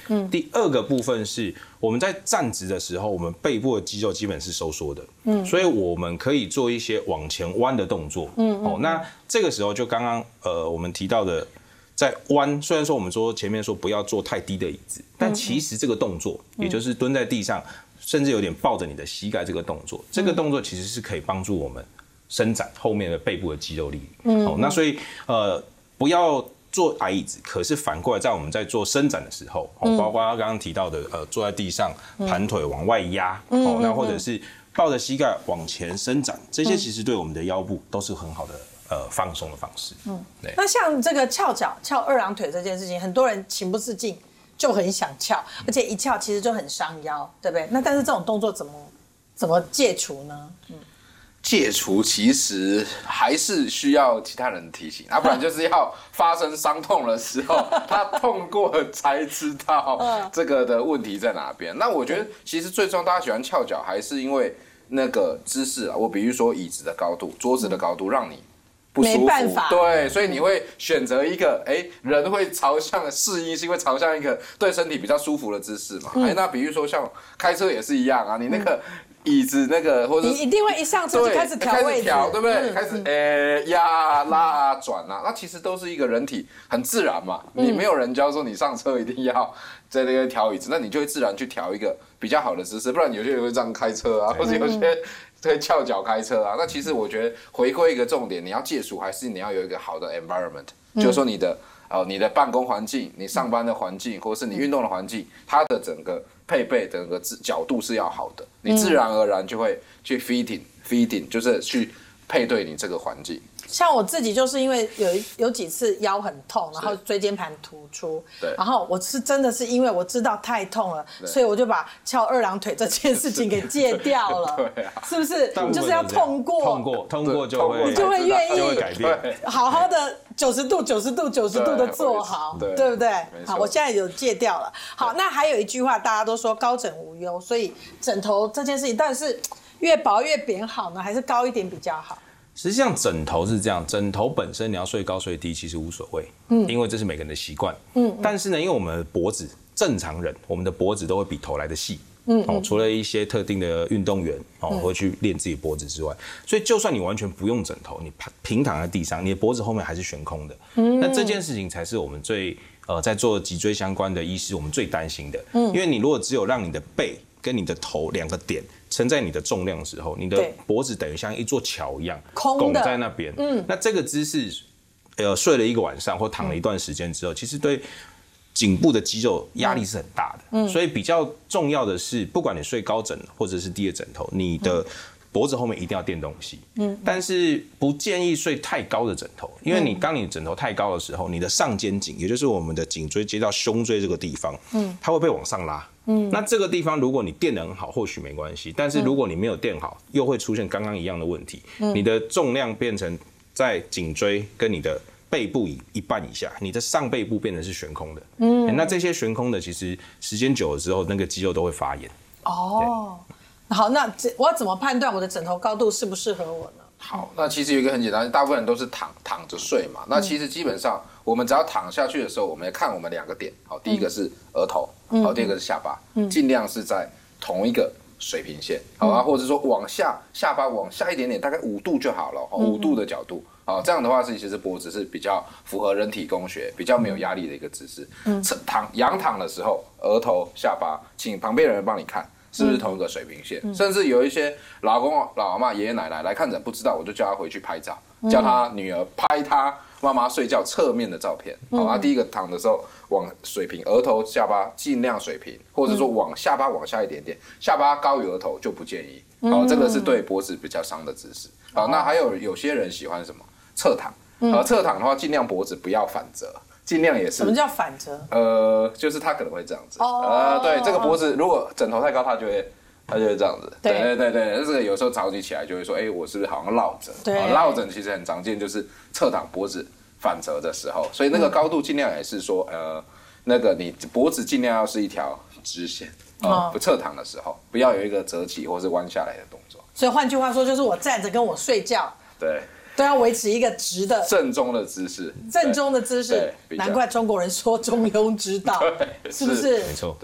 第二个部分是我们在站直的时候，我们背部的肌肉基本是收缩的，所以我们可以做一些往前弯的动作。那这个时候就刚刚我们提到的。在弯，虽然说我们说前面说不要坐太低的椅子，但其实这个动作，也就是蹲在地上，甚至有点抱着你的膝盖这个动作，这个动作其实是可以帮助我们伸展后面的背部的肌肉力。那所以不要坐矮椅子，可是反过来在我们在做伸展的时候，包括刚刚提到的坐在地上盘腿往外压，那或者是抱着膝盖往前伸展，这些其实对我们的腰部都是很好的。放松的方式。 那像这个翘脚、翘二郎腿这件事情，很多人情不自禁就很想翘，而且一翘其实就很伤腰，对不对？那但是这种动作怎么戒除呢？ 戒除其实还是需要其他人提醒，不然就是要发生伤痛的时候，他痛过才知道这个的问题在哪边。那我觉得其实最重要，大家喜欢翘脚，还是因为那个姿势啊。我比如说椅子的高度、桌子的高度，让你不舒服， 没办法， 对，所以你会选择一个，人会朝向适应性会朝向一个对身体比较舒服的姿势嘛。那比如说像开车也是一样啊，你那个椅子那个或者你一定会一上车就开始调位置， 对不对？开始压拉转啊，那其实都是一个人体很自然嘛。你没有人教说你上车一定要在那边调椅子，那你就会自然去调一个比较好的姿势，不然有些人会这样开车啊，或者有些会翘脚开车啊。那其实我觉得回归一个重点，你要戒除还是你要有一个好的 environment，就是说你的办公环境、你上班的环境，或是你运动的环境，它的整个配备、整个角度是要好的，你自然而然就会去 fitting， 就是去配对你这个环境。 像我自己就是因为有几次腰很痛，然后椎间盘突出，然后我是真的是因为我知道太痛了，所以我就把翘二郎腿这件事情给戒掉了。 对啊， 是不是？你就是要痛过你就会愿意改变， 好好的90度的做好，对不对？好，我现在有戒掉了。好，那还有一句话，大家都说高枕无忧，所以枕头这件事情到底是越薄越扁好呢，还是高一点比较好？ 实际上枕头是这样，枕头本身你要睡高睡低其实无所谓，因为这是每个人的习惯，但是呢，因为我们的脖子，正常人我们的脖子都会比头来的细，除了一些特定的运动员会去练自己脖子之外，所以就算你完全不用枕头，你平躺在地上，你的脖子后面还是悬空的，那这件事情才是我们最在做脊椎相关的医师我们最担心的，因为你如果只有让你的背跟你的头两个点承载你的重量的时候，你的脖子等于像一座桥一样拱在那边。那这个姿势，睡了一个晚上或躺了一段时间之后，其实对颈部的肌肉压力是很大的。所以比较重要的是，不管你睡高枕或者是低的枕头，你的脖子后面一定要垫东西。但是不建议睡太高的枕头，因为当你枕头太高的时候，你的上肩颈，也就是我们的颈椎接到胸椎这个地方，它会被往上拉。那这个地方如果你垫得很好，或许没关系，但是如果你没有垫好，又会出现刚刚一样的问题，你的重量变成在颈椎跟你的背部一半以下，你的上背部变成是悬空的，那这些悬空的其实时间久了之后，那个肌肉都会发炎。 好，那我要怎么判断我的枕头高度适不适合我呢？ 好，那其实有一个很简单，大部分人都是躺着睡嘛。那其实基本上，我们只要躺下去的时候，我们看我们两个点。好，第一个是额头，好，第二个是下巴，尽量是在同一个水平线，好啊，或者说往下，下巴往下一点点，大概5度就好了，5度的角度。好，这样的话其实脖子是比较符合人体工学，比较没有压力的一个姿势。仰躺的时候，额头、下巴，请旁边的人帮你看。是不是同一个水平线？甚至有一些老公、老阿嬷、爷爷奶奶来看诊不知道，我就叫他回去拍照，叫他女儿拍他妈妈睡觉侧面的照片。好，他第一个躺的时候往水平，额头、下巴尽量水平，或者说往下巴往下一点点，下巴高于额头就不建议。好，这个是对脖子比较伤的姿势。好，那还有些人喜欢什么侧躺？侧躺的话，尽量脖子不要反折。尽量也是。 什么叫反折？ 就是他可能会这样子。对，这个脖子如果枕头太高，他就会这样子。对，这个有时候早起起来就会说，我是不是好像落枕？对，落枕其实很常见，就是侧躺脖子反折的时候，所以那个高度尽量也是说，那个你脖子尽量要是一条直线。不侧躺的时候，不要有一个折起或是弯下来的动作。 所以换句话说，就是我站着跟我睡觉。 对。 都要维持一个直的正宗的姿势， 正宗的姿势，难怪中国人说中庸之道，是不是？ 没错。